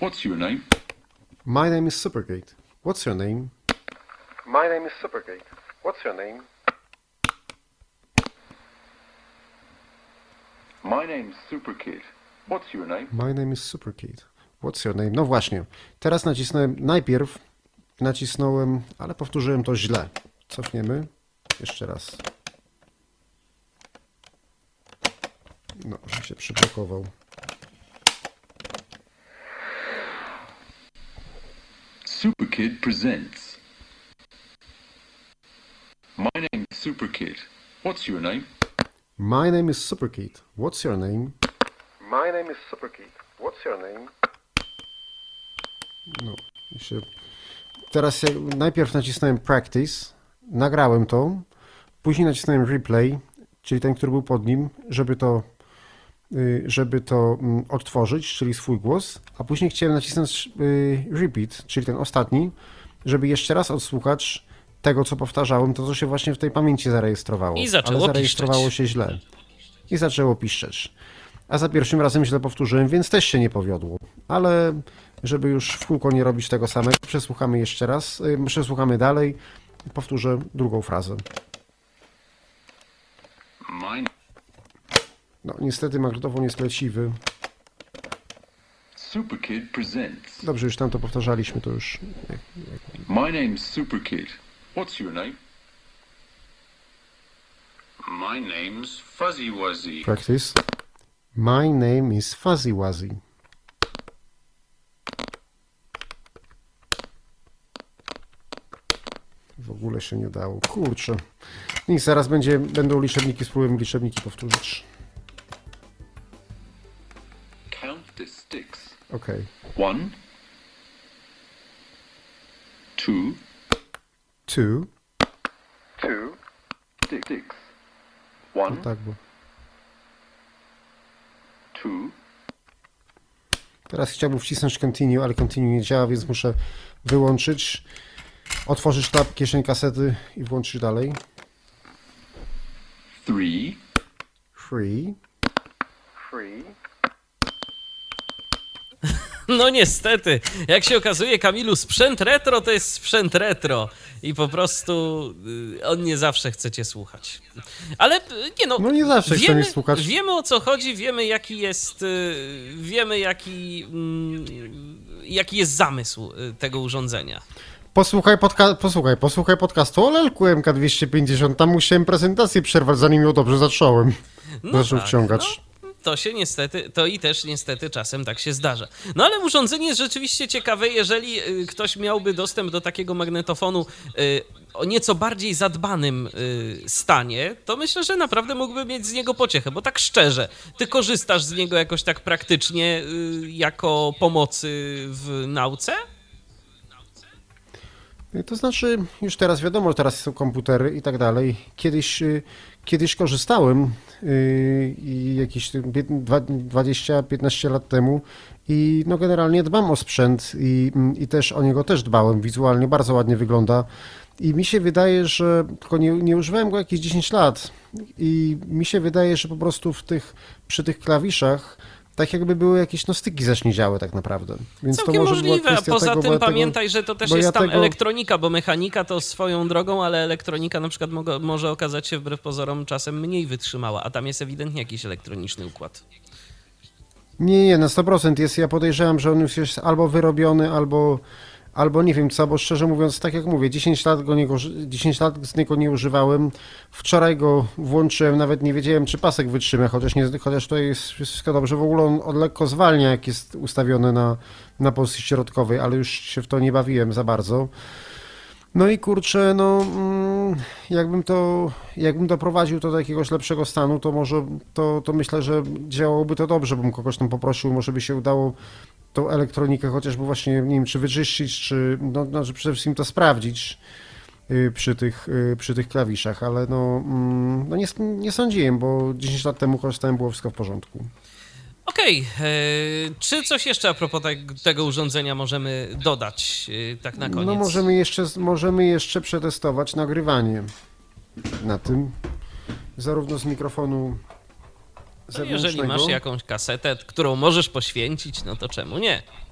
What's your name? My name is Supergate. What's your name? My name is Supergate. What's your name? My name's Superkid. What's your name? My name is Superkid. What's your name? No właśnie. Teraz najpierw nacisnąłem, ale powtórzyłem to źle. Cofniemy. Jeszcze raz. No, że się przyblokował. Superkid presents. My name's Superkid. What's your name? My name is Superkid. What's your name? My name is Superkid. What's your name? No, teraz najpierw nacisnąłem practice, nagrałem to, później nacisnąłem replay, czyli ten, który był pod nim, żeby to odtworzyć, czyli swój głos, a później chciałem nacisnąć repeat, czyli ten ostatni, żeby jeszcze raz odsłuchać tego, co powtarzałem, to co się właśnie w tej pamięci zarejestrowało. I zaczęło ale zarejestrowało piszczeć. się źle. I zaczęło piszczeć. A za pierwszym razem źle powtórzyłem, więc też się nie powiodło. Ale żeby już w kółko nie robić tego samego, przesłuchamy jeszcze raz, przesłuchamy dalej, powtórzę drugą frazę. My No, niestety magnetofon jest leciwy. Superkid presents. Dobrze, już tam to powtarzaliśmy, to już... My name's Superkid. What's your name? My name's Fuzzy Wuzzy. Practice. My name is Fuzzy Wuzzy. W ogóle się nie dało. Kurczę. I zaraz będą liczebniki, spróbujemy liczebniki powtórzyć. Count the sticks. Okej. 1, 2, 2. Two. sticks. No 1, tak, bo 2, teraz chciałbym wcisnąć continue, ale continue nie działa, więc muszę wyłączyć, otworzyć tab, kieszeń kasety i włączyć dalej. 3, 3. Three. No niestety, jak się okazuje, Kamilu, sprzęt retro to jest sprzęt retro i po prostu on nie zawsze chce cię słuchać. Ale nie no, No nie zawsze chce mnie słuchać. Wiemy o co chodzi, wiemy jaki jest, jaki jest zamysł tego urządzenia. Posłuchaj podcastu o Lelku MK250, tam musiałem prezentację przerwać, zanim ją dobrze zacząłem. Zaczął wciągać. No. To się niestety, to i też niestety czasem tak się zdarza. No ale urządzenie jest rzeczywiście ciekawe, jeżeli ktoś miałby dostęp do takiego magnetofonu o nieco bardziej zadbanym stanie, to myślę, że naprawdę mógłby mieć z niego pociechę, bo tak szczerze, ty korzystasz z niego jakoś tak praktycznie jako pomocy w nauce? To znaczy, już teraz wiadomo, że teraz są komputery i tak dalej. Kiedyś korzystałem i jakieś 20-15 lat temu i no generalnie dbam o sprzęt i też o niego też dbałem. Wizualnie bardzo ładnie wygląda i mi się wydaje, że tylko nie używałem go jakieś 10 lat i mi się wydaje, że po prostu przy tych klawiszach tak jakby były jakieś styki zaśniedziałe tak naprawdę. Więc Całkiem to może możliwe, była a kwestia poza tego, tym pamiętaj, że to też bo jest ja tam tego- elektronika, bo mechanika to swoją drogą, ale elektronika na przykład może okazać się wbrew pozorom czasem mniej wytrzymała, a tam jest ewidentnie jakiś elektroniczny układ. Nie, na 100% jest. Ja podejrzewam, że on już jest albo wyrobiony, albo nie wiem co, bo szczerze mówiąc, tak jak mówię, 10 lat z niego nie używałem. Wczoraj go włączyłem, nawet nie wiedziałem, czy pasek wytrzyma, chociaż to jest wszystko dobrze. W ogóle on lekko zwalnia, jak jest ustawiony na pozycji środkowej, ale już się w to nie bawiłem za bardzo. No i kurczę, jakbym doprowadził to do jakiegoś lepszego stanu, to może to myślę, że działałoby to dobrze, bym kogoś tam poprosił, może by się udało tą elektronikę chociażby właśnie, nie wiem, czy wyczyścić, czy że przede wszystkim to sprawdzić przy tych klawiszach, ale nie sądziłem, bo 10 lat temu korzystałem, było wszystko w porządku. Okej, czy coś jeszcze a propos tego urządzenia możemy dodać tak na koniec? No możemy jeszcze przetestować nagrywanie na tym, zarówno z mikrofonu No jeżeli zewnętrznego. masz jakąś kasetę, którą możesz poświęcić, no to czemu nie?